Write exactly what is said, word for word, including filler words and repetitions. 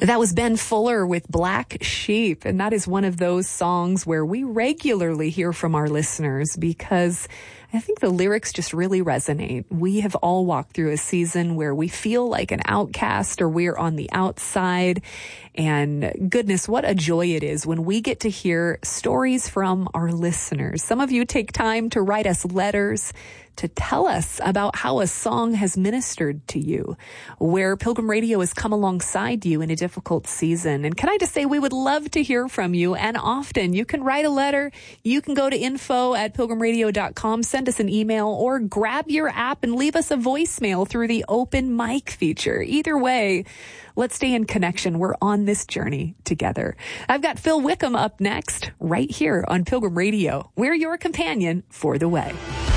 That was Ben Fuller with Black Sheep, and that is one of those songs where we regularly hear from our listeners because I think the lyrics just really resonate. We have all walked through a season where we feel like an outcast or we're on the outside. And goodness, what a joy it is when we get to hear stories from our listeners. Some of you take time to write us letters to tell us about how a song has ministered to you, where Pilgrim Radio has come alongside you in a difficult season. And can I just say, we would love to hear from you. And often you can write a letter. You can go to info at pilgrim radio dot com, send us an email, or grab your app and leave us a voicemail through the open mic feature. Either way, let's stay in connection. We're on this journey together. I've got Phil Wickham up next, right here on Pilgrim Radio. We're your companion for the way.